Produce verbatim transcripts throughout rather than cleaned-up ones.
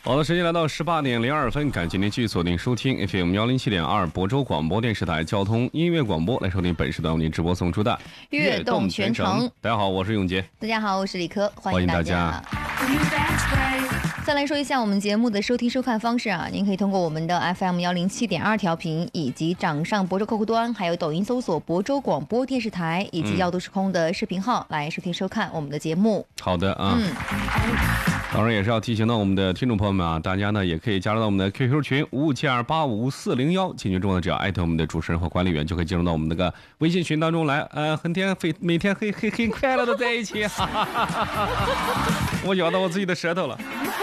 好的，时间来到十八点零二分，感谢您继续锁定收听 F M 幺零七点二亳州广播电视台交通音乐广播，来收听本时段为您直播送出的悦动全程。 大家好，我是永杰。 大家好，我是李科，欢迎大大家。 再来说一下我们节目的收听收看方式啊，您可以通过我们的 F M 幺零七点二调频，以及掌上亳州客户端，还有抖音搜索亳州广播电视台，以及耀都时空的视频号、嗯、来收听收看我们的节目。 好的啊。嗯。当然也是要提醒到我们的听众朋友们啊，大家呢也可以加入到我们的 Q Q 群五五七二八五四零一，进群中呢只要艾特我们的主持人和管理员，就可以进入到我们那个微信群当中来，呃，很天非每天很很很快乐的在一起，哈哈哈哈哈，我咬到我自己的舌头了。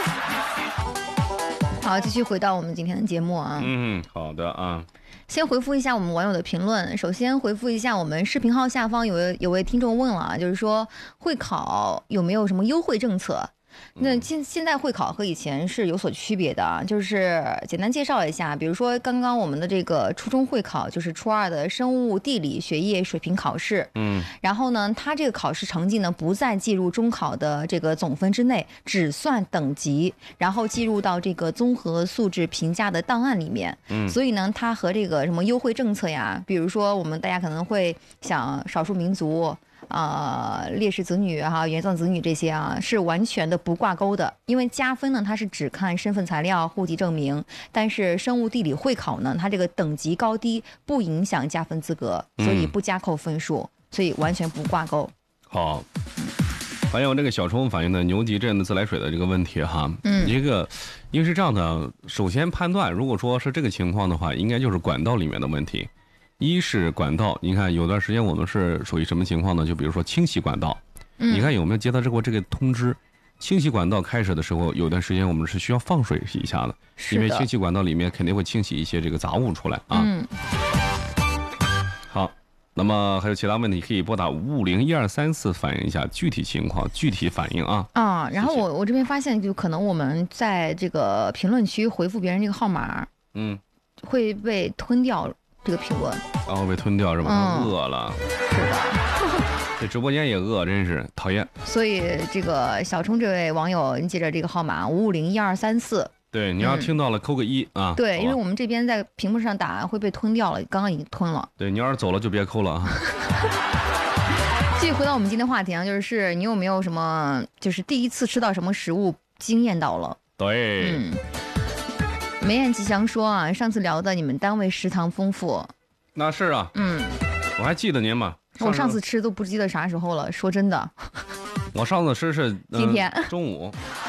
好，继续回到我们今天的节目啊。 嗯，好的啊。 先回复一下我们网友的评论。首先回复一下我们视频号下方有位有位听众问了，就是说会考有没有什么优惠政策？那现现在会考和以前是有所区别的啊，就是简单介绍一下，比如说刚刚我们的这个初中会考，就是初二的生物地理学业水平考试， 嗯， 然后呢，它这个考试成绩呢不再计入中考的这个总分之内，只算等级，然后计入到这个综合素质评价的档案里面， 嗯， 所以呢，它和这个什么优惠政策呀，比如说我们大家可能会想少数民族。呃，烈士子女哈、原葬子女这些啊，是完全的不挂钩的，因为加分呢，它是只看身份材料、户籍证明，但是生物地理会考呢，它这个等级高低不影响加分资格，所以不加扣分数，嗯、所以完全不挂钩。 好，还有这个小冲反映的牛脊镇的自来水的这个问题哈， 嗯， 一个因为是这样的，首先判断，如果说是这个情况的话，应该就是管道里面的问题。一是管道，你看有段时间我们是属于什么情况呢？就比如说清洗管道， 嗯、 你看有没有接到过这个通知？清洗管道开始的时候，有段时间我们是需要放水洗一下的， 是因为清洗管道里面肯定会清洗一些这个杂物出来啊。 嗯。 好，那么还有其他问题可以拨打五五零一二三四反映一下具体情况、具体反应啊。 啊，然后我我这边发现，就可能我们在这个评论区回复别人这个号码， 嗯， 会被吞掉。这个评论， 然后被吞掉是吧？ 嗯、 饿了， 是的。 这直播间也饿，真是讨厌。 所以这个小冲这位网友，你记着这个号码五五零一二三四。 对，你要听到了扣个一、嗯、啊。 对，因为我们这边在屏幕上打会被吞掉了，刚刚已经吞了。 对，你要是走了就别扣了啊。 继续回到我们今天话题啊，就是你有没有什么，就是第一次吃到什么食物惊艳到了？ 对， 嗯。梅艳吉祥说啊，上次聊的你们单位食堂丰富， 那是啊， 嗯， 我还记得您嘛。 我上次吃都不记得啥时候了，说真的。 我上次吃是、呃、 今天中午。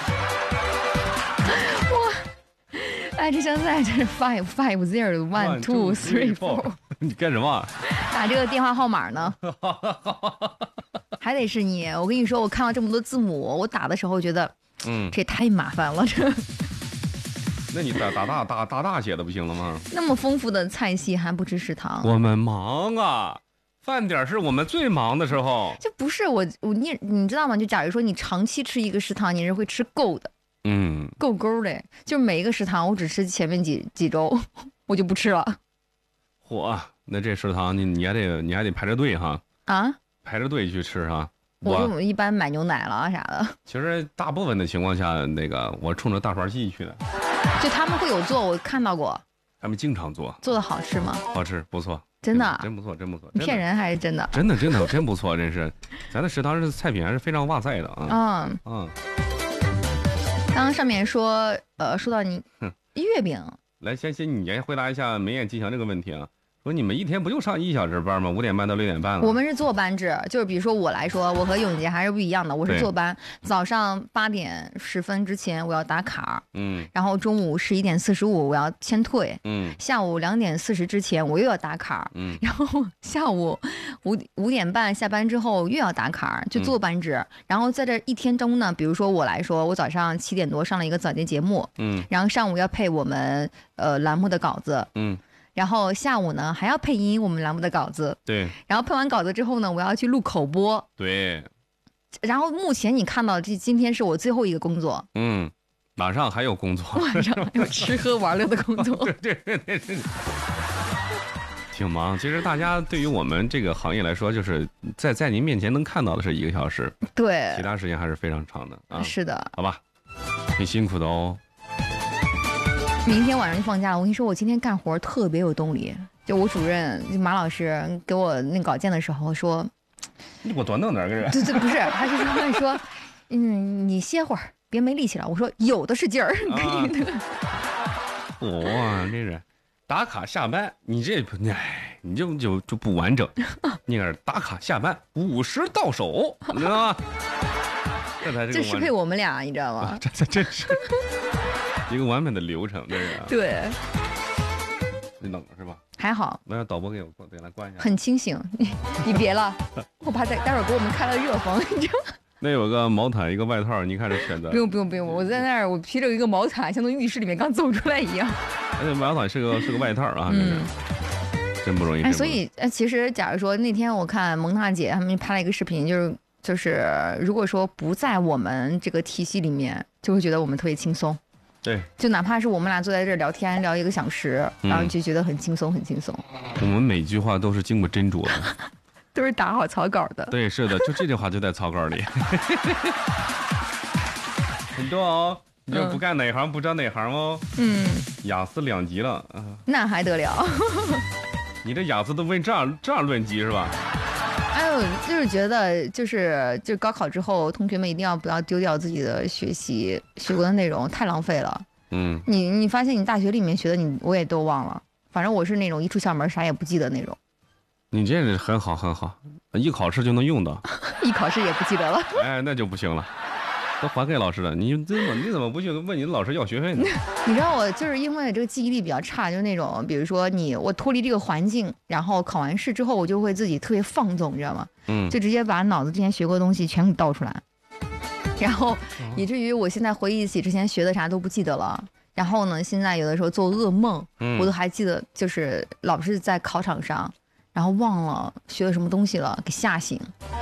哇，哎，这现在这是 five five zero one two three four， 你干什么？ 打这个电话号码呢？还得是你，我跟你说，我看到这么多字母，我打的时候觉得， 嗯， 这也太麻烦了，这。 那你打打大打打大写的不行了吗？ 那么丰富的菜系还不吃食堂？ 我们忙啊，饭点是我们最忙的时候。 就不是我我你你知道吗？就假如说你长期吃一个食堂，你是会吃够的， 嗯， 够够的。就每一个食堂，我只吃前面几几周，我就不吃了。 嚯，那这食堂你你还得你还得排着队哈啊， 排着队去吃哈。 我就一般买牛奶了啥的。 其实大部分的情况下，那个我冲着大盘鸡去的。 就他们会有做，我看到过。 他们经常做。 做的好吃吗？ 好吃，不错。 真的？ 真不错，真不错。 骗人还是真的？ 真的，真的，真不错，真是。咱的食堂是菜品还是非常哇塞的啊。 嗯嗯。 刚刚上面说，呃，说到你月饼。 来，先先你先回答一下梅艳吉祥这个问题啊。说你们一天不就上一小时班吗？五点半到六点半了。 我们是坐班制，就是比如说我来说，我和永杰还是不一样的。我是坐班，早上八点十分之前我要打卡， 嗯， 然后中午十一点四十五我要先退， 嗯， 下午两点四十之前我又要打卡， 嗯， 然后下午五五点半下班之后又要打卡，就坐班制。嗯、然后在这一天中呢，比如说我来说，我早上七点多上了一个早间节目， 嗯， 然后上午要配我们呃栏目的稿子， 嗯。 然后下午呢还要配音我们栏目的稿子， 对。 然后配完稿子之后呢，我要去录口播， 对。 然后目前你看到这今天是我最后一个工作， 嗯，晚上还有工作， 晚上还有吃喝玩乐的工作， 对对对对对，挺忙。其实大家对于我们这个行业来说，就是在在您面前能看到的是一个小时， 对， 其他时间还是非常长的啊。 是的， 好吧，很辛苦的哦。 明天晚上就放假了。我跟你说，我今天干活特别有动力。就我主任就马老师给我那稿件的时候说， 你给我多弄点个人。 对对，不是，他是说说，嗯，你歇会儿，别没力气了。我说有的是劲儿。 哇、哦，这是打卡下班，你这哎，你这就就不完整。那个打卡下班，五十到手，你知道吗？这才是这适配我们俩，你知道吗？ 啊、这这真是一个完美的流程，这是、啊。 对。 你冷了是吧？ 还好。 我让导播给我给他关一下。 很清醒，你你别了，我怕待待会儿给我们开了热风，你知道吗？ 那有个毛毯，一个外套，你看这选择。 不用不用不用，我在那儿，我披着一个毛毯，像从浴室里面刚走出来一样。 而且毛毯是个是个外套啊，嗯，真不容易。 哎，所以哎，其实假如说那天我看蒙娜姐他们拍了一个视频，就是就是如果说不在我们这个体系里面，就会觉得我们特别轻松。 对， 就哪怕是我们俩坐在这儿聊天聊一个小时， 嗯、 然后就觉得很轻松很轻松。 我们每句话都是经过斟酌的。 都是打好草稿的。 对，是的，就这句话就在草稿里。很多哦，你就不干哪行、嗯、不知道哪行哦。嗯，雅思两级了啊， 那还得了？ 你这雅思都问这样这样论级是吧？ 哎呦，就是觉得就是就高考之后，同学们一定要不要丢掉自己的学习学过的内容，太浪费了。嗯，你你发现你大学里面学的你我也都忘了，反正我是那种一出校门啥也不记得那种。 你这是很好很好，一考试就能用到。 一考试也不记得了。 哎，那就不行了，都还给老师了。你怎么你怎么不去问你的老师要学费呢？ 你知道我就是因为这个记忆力比较差，就是那种比如说你我脱离这个环境，然后考完试之后我就会自己特别放纵，你知道吗？嗯，就直接把脑子之前学过的东西全给倒出来，然后以至于我现在回忆起之前学的啥都不记得了。然后呢，现在有的时候做噩梦，嗯、我都还记得，就是老是在考场上。然后忘了学了什么东西了，给吓醒。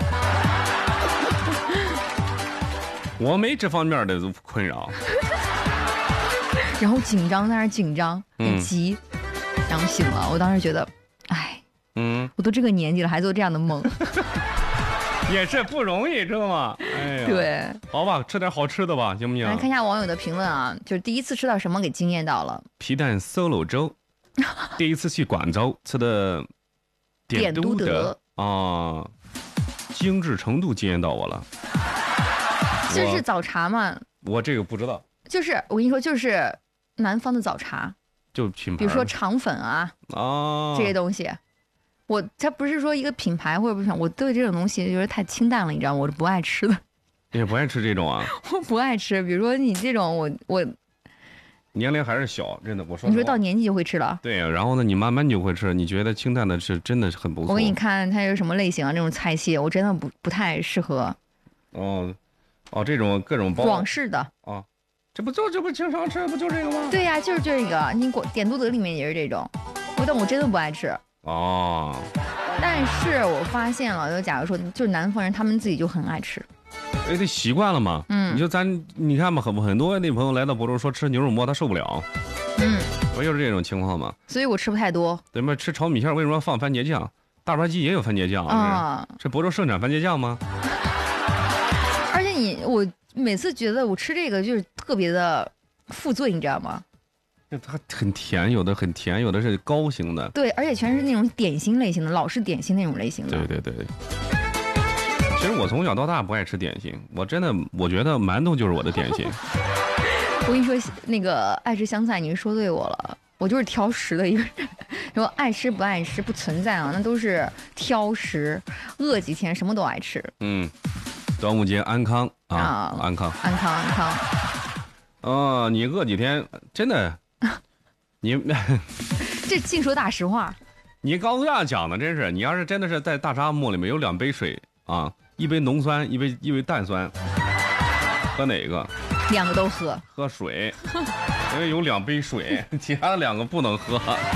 我没这方面的困扰。 然后紧张，在那儿紧张，很急，嗯、然后醒了。我当时觉得，哎，嗯，我都这个年纪了，还做这样的梦， 也是不容易，知道吗？哎呀， 对， 好吧，吃点好吃的吧，行不行？ 来看一下网友的评论啊，就是第一次吃到什么给惊艳到了？ 皮蛋 solo 粥，第一次去广州吃的。点都德啊，精致程度惊艳到我了。 这是早茶吗？ 我这个不知道。 就是我跟你说，就是南方的早茶， 就品牌， 比如说肠粉啊，啊这些东西。我它不是说一个品牌或者不是，我对这种东西就是太清淡了，你知道吗？我是不爱吃的。 你也不爱吃这种啊？ 我不爱吃，比如说你这种，我我。 年龄还是小，真的。我说你说到年纪就会吃了。 对呀、啊，然后呢，你慢慢就会吃。你觉得清淡的是真的很不错。 我给你看它有什么类型啊？这种菜系我真的不不太适合。 哦，哦，这种各种包。 广式的。 啊，这不就这不经常吃不就这个吗？ 对呀、啊，就是这个。你广点都德里面也是这种，但我真的不爱吃。 哦。 但是我发现了，就假如说就是南方人，他们自己就很爱吃。 哎，这习惯了嘛。嗯，你就咱你看吧，很很多那朋友来到亳州说吃牛肉馍他受不了。嗯，不就是这种情况吗？ 所以我吃不太多。 对吗？吃炒米线为什么要放番茄酱？大盘鸡也有番茄酱啊。这亳州盛产番茄酱吗？ 而且你我每次觉得我吃这个就是特别的负罪，你知道吗？ 这它很甜，有的很甜，有的是高型的。 对，而且全是那种点心类型的，老式点心那种类型的。 对对对。其实我从小到大不爱吃点心，我真的我觉得馒头就是我的点心。 我跟你说，那个爱吃香菜，你说对我了，我就是挑食的一个人。然后爱吃不爱吃不存在啊，那都是挑食，饿几天什么都爱吃。嗯， 端午节安康啊，啊安康， 安康，安康。 哦，你饿几天真的，你这净说大实话。 你刚这样讲的真是，你要是真的是在大沙漠里面有两杯水啊。一杯浓酸，一杯一杯淡酸，喝哪个？ 两个都喝。 喝水，因为有两杯水，其他的两个不能喝。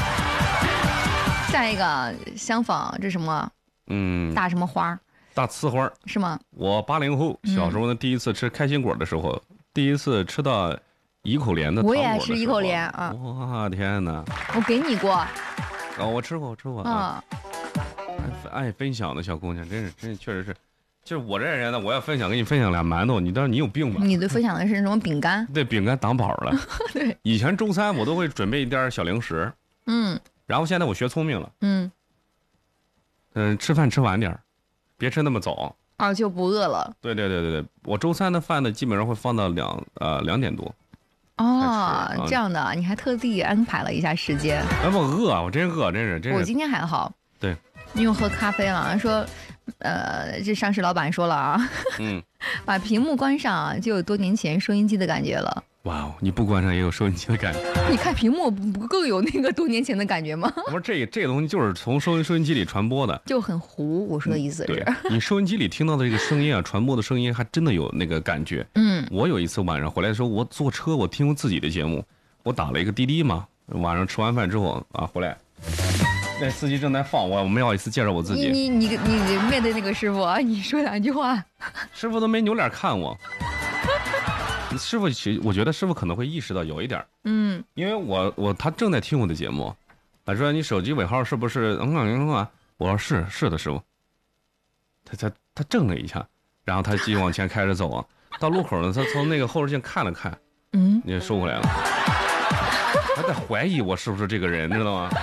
下一个相仿，这是什么？嗯，大什么花？ 大呲花是吗？ 我八零后，小时候呢，第一次吃开心果的时候，嗯、第一次吃到一口莲的糖果的时候， 我也吃一口莲啊！ 哇天哪！ 我给你过。 哦，我吃过，我吃过啊。爱爱分享的小姑娘，真是真是确实是。 就是我这人呢，我要分享，给你分享俩馒头，你当时你有病吧？ 你对分享的是什么饼干？ 对，饼干挡饱了。 对， 以前周三我都会准备一点小零食， 嗯然后现在我学聪明了， 嗯， 嗯、吃饭吃晚点儿，别吃那么早。 哦，就不饿了。 对对对对对，我周三的饭呢，基本上会放到两呃两点多。 哦才吃， 这样的，你还特地安排了一下时间。 哎，我饿啊，我真饿，真是真是。 我今天还好， 对， 因为喝咖啡了，说，呃，这上市老板说了啊， 嗯， 把屏幕关上就有多年前收音机的感觉了。 哇哦，你不关上也有收音机的感觉。 你看屏幕不不更有那个多年前的感觉吗？ 我说这这个东西就是从收音收音机里传播的， 就很糊，我说的意思对是， 你收音机里听到的这个声音啊，传播的声音还真的有那个感觉。 嗯我有一次晚上回来的时候，我坐车我听过自己的节目，我打了一个滴滴嘛，晚上吃完饭之后啊回来，那司机正在放，我我没好意思介绍我自你己， 你你你面对那个师傅啊，你说两句话。 师傅都没扭脸看我。师傅其实我觉得师傅可能会意识到有一点儿， 嗯因为我我他正在听我的节目，他说你手机尾号是不是嗯嗯嗯啊？我说是是的师傅。他他他怔了一下，然后他继续往前开着走啊。到路口呢，他从那个后视镜看了看， 嗯， 也收回来了。他在怀疑我是不是这个人，知道吗？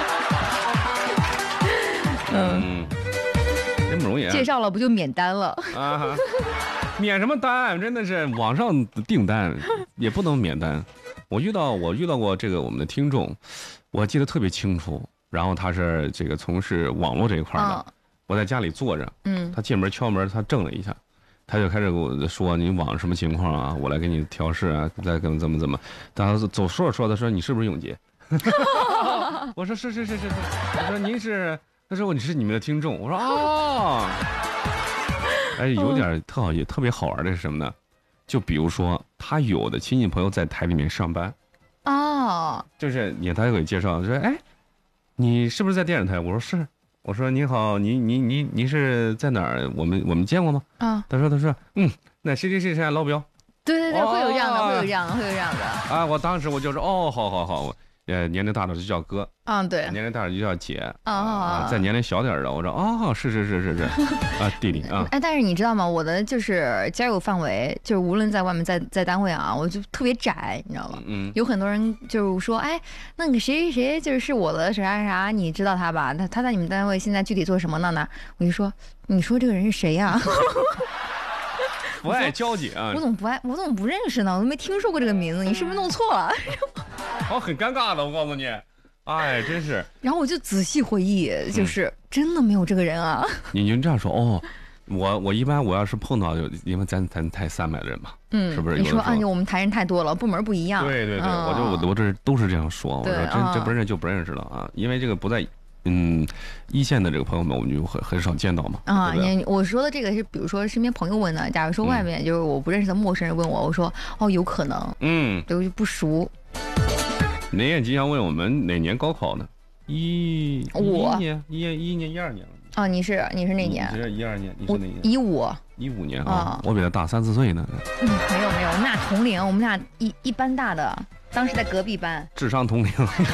嗯，真不容易啊。 介绍了不就免单了？ 啊，免什么单？真的是网上订单也不能免单。我遇到我遇到过这个我们的听众，我记得特别清楚。然后他是这个从事网络这一块的， 哦我在家里坐着， 嗯他进门敲门，他怔了一下，他就开始跟我说：“你网什么情况啊？我来给你调试啊，再怎么怎么怎么。”他走说着说着说：“你是不是永杰？”我说：“是是是是是。”我说：“您是？”他说：“你是你们的听众。”我说：“哦。”哎，有点特好，也特别好玩的是什么呢？就比如说，他有的亲戚朋友在台里面上班， 哦， 就是你他就给介绍说：“哎，你是不是在电视台？”我说：“是。”我说：“你好，你你你你是在哪儿？我们我们见过吗？” 啊， 他说：“他说，嗯，那谁谁谁谁老表对对对， 哦会有这样的，会有这样的，会有这样的。 啊！”我当时我就说：“哦，好好好，我呃年龄大的就叫哥， 嗯，对， 年龄大的就叫姐哦啊，再年龄小点儿的，我说哦，是是是是是啊，弟弟啊， 哎，但是你知道吗？我的就是交友范围，就是无论在外面在在单位啊，我就特别窄，你知道吗？ 嗯， 有很多人就是说，哎，那个谁谁谁就是是我的啥啥啥，你知道他吧？他他在你们单位现在具体做什么呢？呢？我就说，你说这个人是谁呀、 不爱交际啊我，怎么不爱？我怎么不认识呢？我都没听说过这个名字，你是不是弄错了？ 哦，很尴尬的，我告诉你，哎，真是， 然后我就仔细回忆， 嗯就是、真的没有这个人啊。 你就这样说哦。我我一般我要是碰到，就因为咱咱才三百人嘛， 嗯， 是不是你说啊， 有的时候我们台人太多了，部门不一样。 对对对， 嗯、 我就我我这都是这样说，我说对真这嗯不认识就不认识了啊，因为这个不在嗯一线的这个朋友们，我们就很很少见到嘛。 啊， 对不对你我说的这个是，比如说身边朋友问的，假如说外面就是我不认识的陌生人问我，我说哦有可能， 嗯， 对，我就不熟。 哪年吉祥问我们哪年高考呢？一我一年一一年一二年了。 啊，你是你是哪年？ 你是一二年，你是我哪年？ 一五， 一五年啊啊， 我比他大三四岁呢， 嗯，没有没有，我们俩同龄，我们俩一一班大的，当时在隔壁班。 智商同龄。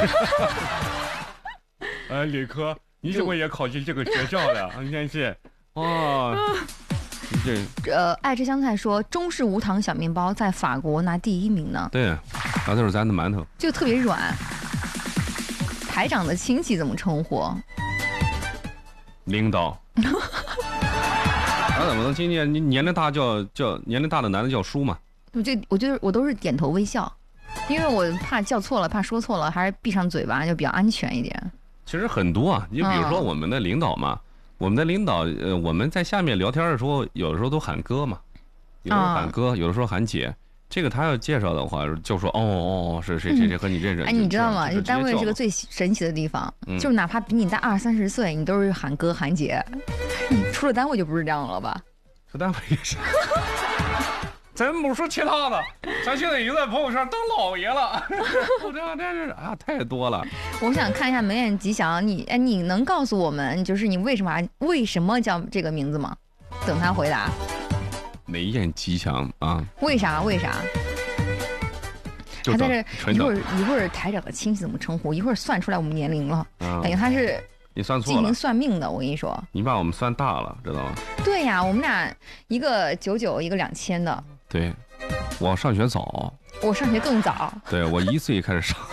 哎，李科，你怎么也考进这个学校了？真是，哦，这呃，爱吃香菜说中式无糖小面包在法国拿第一名呢， 对，那就是咱的馒头。 就特别软。台长的亲戚怎么称呼？ 领导。他怎么能今年你年龄大叫叫年龄大的男的叫叔嘛？ 我就我就我都是点头微笑，因为我怕叫错了，怕说错了，还是闭上嘴巴就比较安全一点。 其实很多啊，你比如说嗯我们的领导嘛，我们的领导呃我们在下面聊天的时候，有的时候都喊哥嘛，有的时候喊哥，有的时候喊姐。这个他要介绍的话，就说哦哦哦，是谁谁谁和你认识。 哎，你知道吗？ 就就单位是个个最神奇的地方， 嗯就是哪怕比你大二三十岁，你都是喊哥喊姐。你出了单位就不是这样了吧？ 出单位也是。咱不说其他的，咱现在已经在朋友圈当老爷了。我这真是啊，太多了。 我想看一下梅艳吉祥，你哎，你能告诉我们，就是你为什么为什么叫这个名字吗？等他回答。 梅艳吉祥啊， 为啥？为啥？ 就还在这纯等一会儿一会儿台长的亲戚怎么称呼？一会儿算出来我们年龄了， 啊感觉他是你算错了进行，算命的。我跟你说， 你把我们算大了，知道吗？ 对呀，我们俩一个九九，一个两千的。 对，我上学早， 我上学更早。 对，我一岁开始上。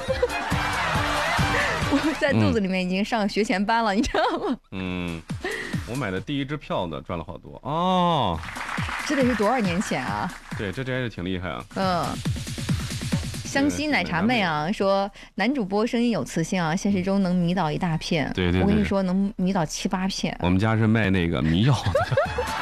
我在肚子里面已经上学前班了，嗯、你知道吗？ 嗯，我买的第一支票呢，赚了好多哦。 这得是多少年前啊？ 对，这真是挺厉害啊。 嗯。湘西奶茶妹啊说，男主播声音有磁性啊，现实中能迷倒一大片。 对 对, 对， 我跟你说能迷倒七八片。 我们家是卖那个迷药的。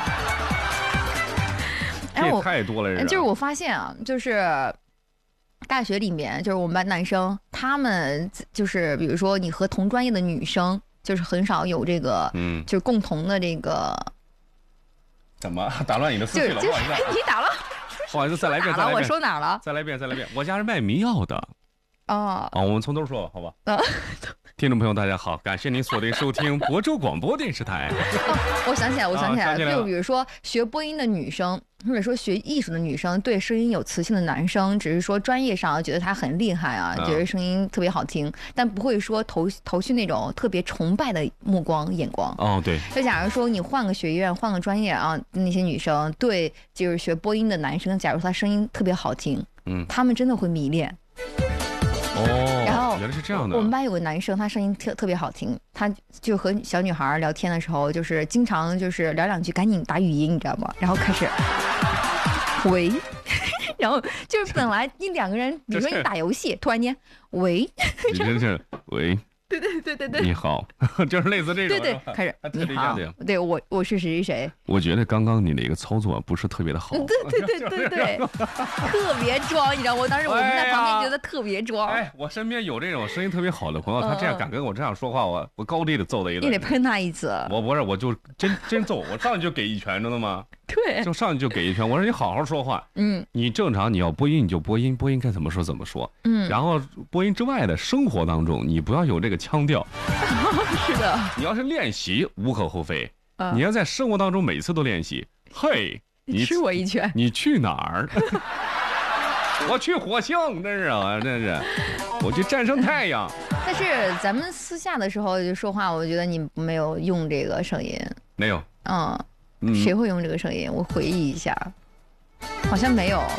哎，我太多了， 就是我发现啊，就是大学里面，就是我们班男生，他们就是比如说你和同专业的女生，就是很少有这个，嗯，就是共同的这个。 怎么打乱你的思绪了？ 不好意思，你打了。 不好意思，再来一遍，再来一遍。 我说哪儿了？ 再来一遍，再来一遍。我家是卖迷药的。 哦。 啊，我们从头说吧，好吧？ 啊。 听众朋友，大家好，感谢您锁定收听亳州广播电视台。 哦，我想起来，我想起来了， 啊、 就比如说学播音的女生，或者说学艺术的女生，对声音有磁性的男生，只是说专业上觉得他很厉害啊，觉得声音特别好听，但不会说投投去那种特别崇拜的目光眼光。 哦，对。 就假如说你换个学院，换个专业啊，那些女生对就是学播音的男生，假如他声音特别好听，嗯，他们真的会迷恋。 哦， 然后原来是这样的。 我们班有个男生，他声音特特别好听，他就和小女孩聊天的时候，就是经常就是聊两句，赶紧打语音，你知道吗？然后开始，喂，然后就是本来你两个人，比如说你打游戏，突然间，喂， 你真是喂。 对对对对对， 你好，就是类似这种。 对对，开始你好，对我我是谁谁谁。 我觉得刚刚你的一个操作不是特别的好。 对对对对对，特别装，你知道我当时我们在旁边觉得特别装。 哎，我身边有这种声音特别好的朋友，他这样敢跟我这样说话，我我高低的揍他一顿。 你得喷他一次。 我不是，我就真真揍，我上去就给一拳，知道吗？ 对， 就上去就给一拳。我说你好好说话，嗯，你正常你要播音你就播音，播音该怎么说怎么说，嗯，然后播音之外的生活当中，你不要有这个腔调。 是的， 你要是练习无可厚非，嗯、你要在生活当中每次都练习。嘿， 你吃我一拳， 你去哪儿？我去火星，真是啊，真是，我去战胜太阳。 但是咱们私下的时候就说话，我觉得你没有用这个声音， 没有， 嗯。嗯、谁会用这个声音？我回忆一下，好像没有。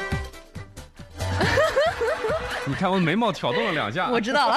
你看我眉毛挑动了两下。 我知道了。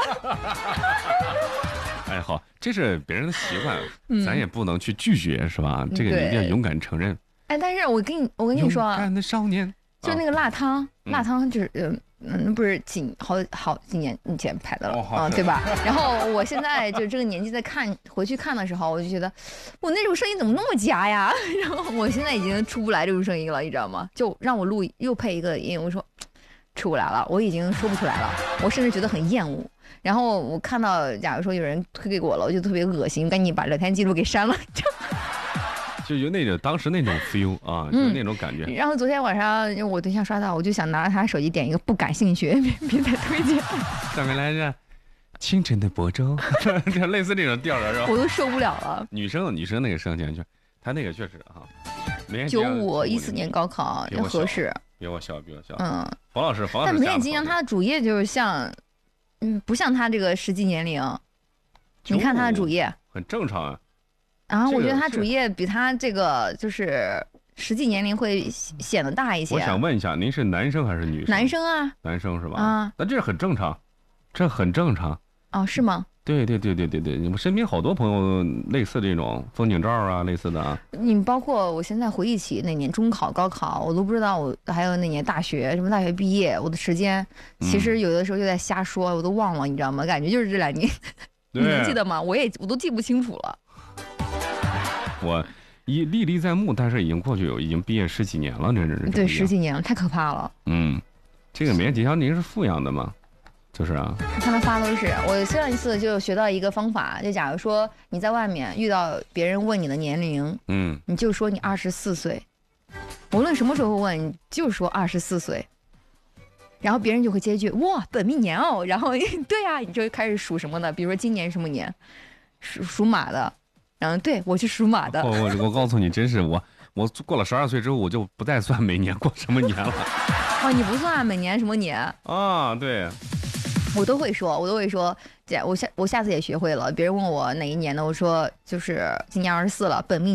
哎，好，这是别人的习惯，嗯、咱也不能去拒绝，是吧？这个你一定要勇敢承认。 哎，但是我跟你，我跟你说啊， 勇敢的少年， 就那个辣汤，啊、辣汤就是嗯。嗯，不是几好好几年以前拍的了啊、哦嗯，对吧？然后我现在就这个年纪再看回去看的时候，我就觉得我那种声音怎么那么假呀？然后我现在已经出不来这种声音了，你知道吗？就让我录又配一个音，我说出不来了，我已经说不出来了，我甚至觉得很厌恶。然后我看到，假如说有人推给我了，我就特别恶心，赶紧把聊天记录给删了。就就有那种当时那种 feel 啊，就那种感觉、 嗯。然后昨天晚上我对象刷到，我就想拿着他手机点一个不感兴趣，别再推荐。 上面来着，清晨的亳州，就类似这种调儿是吧？ 我都受不了了。 女生女生那个声线确，他那个确实哈。 九五一四年高考要合适。 比我小，比我小。 嗯。 冯老师，冯老师。 但梅艳金阳他的主页就是像，嗯，不像他这个实际年龄。你看他的主页。 很正常啊。 然后我觉得他主页比他这个就是实际年龄会显得大一些。 我想问一下，您是男生还是女生？ 男生啊， 男生是吧？ 啊， 那这很正常，这很正常。 哦，是吗？ 对对对对对对，你们身边好多朋友类似这种风景照啊，类似的啊。 你包括我现在回忆起那年中考、高考，我都不知道我还有那年大学什么大学毕业，我的时间其实有的时候就在瞎说，我都忘了，你知道吗？感觉就是这两年，你能记得吗？我也我都记不清楚了。 我一历历在目，但是已经过去有已经毕业十几年了，这这对十几年了，太可怕了。 嗯，这个梅艳金您是富养的吗？就是啊， 他们发都是。我上一次就学到一个方法，就假如说你在外面遇到别人问你的年龄，嗯，你就说你二十四岁，无论什么时候问，你就说二十四岁，然后别人就会接一句哇本命年哦，然后对啊，你就开始数什么的，比如说今年什么年，属属马的。嗯，对，我是属马的。 我我我告诉你，真是我我过了十二岁之后，我就不再算每年过什么年了。 哦，你不算每年什么年啊？对， 我都会说，我都会说。我下我下次也学会了，别人问我哪一年的，我说就是今年二十四了，本命年。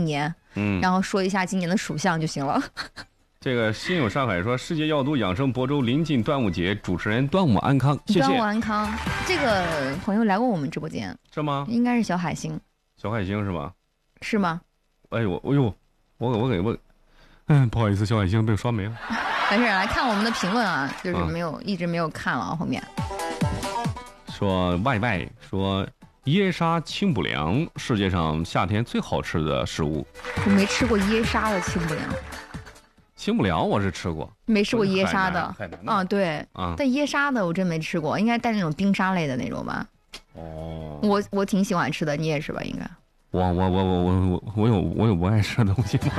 嗯， 然后说一下今年的属相就行了。 这个心有上海说，世界药都养生亳州临近端午节，主持人端午安康，谢谢。 端午安康，这个朋友来过我们直播间， 是吗？ 应该是小海星， 小海星是吧？ 是吗？ 哎呦，哎呦，我给我给我，嗯，不好意思，小海星被刷没了。 没事，来看我们的评论啊，就是嗯没有、一直没有看了后面。 说 Y Y 说椰沙清补凉，世界上夏天最好吃的食物。 我没吃过椰沙的清补凉， 清补凉我是吃过， 没吃过椰沙的。 海南的啊，对啊， 但椰沙的我真没吃过，应该带那种冰沙类的那种吧。 哦， 我我挺喜欢吃的，你也是吧？应该。 我我我我我我我有我有不爱吃的东西吗？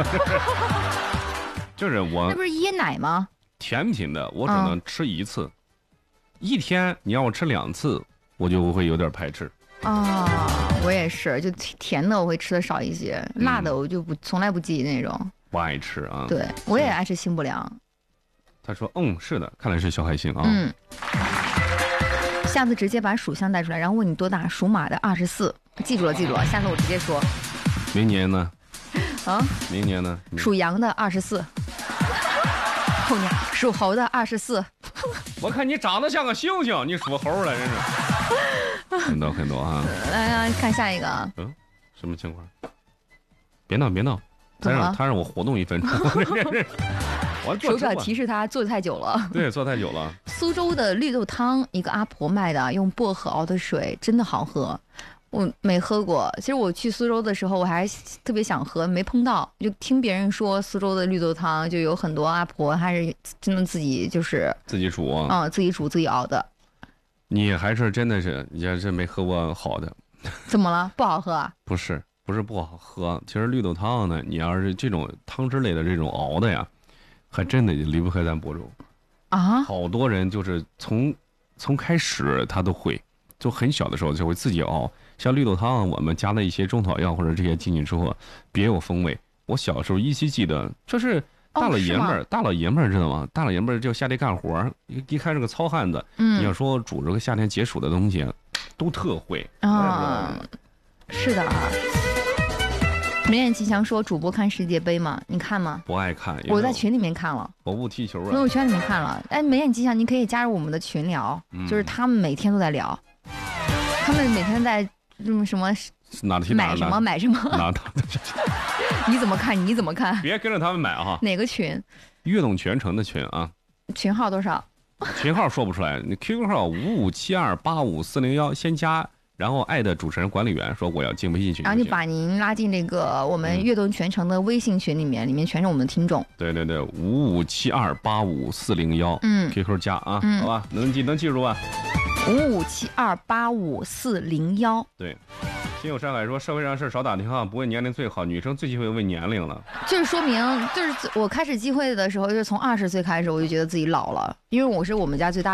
就是我那不是椰奶吗？ 甜品的，我只能吃一次，嗯、一天你让我吃两次，我就会有点排斥。 啊，我也是，就甜的我会吃的少一些，嗯、辣的我就不从来不忌那种。 不爱吃啊？ 对，我也爱吃清补凉。 他说：“嗯，是的，看来是小海星啊。” 嗯。下次直接把属相带出来，然后问你多大，属马的二十四，记住了，记住了。下次我直接说。 明年呢？ 啊？ 明年呢？ 属羊的二十四。后年属猴的二十四。 我看你长得像个猩猩，你属猴了，真是。很多很多啊！ 来看下一个啊。 嗯，什么情况？别闹别闹，他让他让我活动一分钟。我手表提示他坐太久了。 对，坐太久了。 苏州的绿豆汤，一个阿婆卖的，用薄荷熬的水，真的好喝。我没喝过，其实我去苏州的时候，我还特别想喝，没碰到。就听别人说，苏州的绿豆汤就有很多阿婆还是真的自己就是自己煮啊， 嗯，自己煮自己熬的。 你还是真的是，你还是没喝过好的。 怎么了？不好喝啊？ 不是，不是不好喝。其实绿豆汤呢，你要是这种汤汁类的这种熬的呀，还真的离不开咱亳州啊。 好多人就是从从开始他都会，就很小的时候就会自己熬。像绿豆汤，我们加了一些中草药或者这些进去之后，别有风味。我小时候依稀记得，就是大老爷们儿，哦、大老爷们儿知道吗？大老爷们儿就下地干活，一一看是个糙汉子。嗯，你要说煮这个夏天解暑的东西，都特会啊。是的啊。梅艳吉祥说：“主播看世界杯吗？你看吗？” 不爱看。 我在群里面看了。 我不踢球啊。 朋友圈里面看了。哎，梅艳吉祥，你可以加入我们的群聊，嗯、就是他们每天都在聊，他们每天在。嗯，什么？ 哪买什么买什么？ 哪你怎么看？你怎么看？ 别跟着他们买哈。 哪个群？ 悦动全城的群啊。 群号多少？ 群号说不出来。你 Q Q 号五五七二八五四零幺，先加，然后艾特主持人管理员说我要进微信群。 然后你把您拉进这个我们悦动全城的微信群里面，嗯、里面全是我们的听众。 对对对，五五七二八五四零幺，嗯 ，Q Q 加啊，嗯、好吧，能记能记住吧？ 五五七二八五四零幺。 对，心有山海说社会上事少打听哈，不问年龄最好，女生最忌讳问年龄了。 就是说明，就是我开始忌讳的时候，就是从二十岁开始，我就觉得自己老了，因为我是我们家最大的。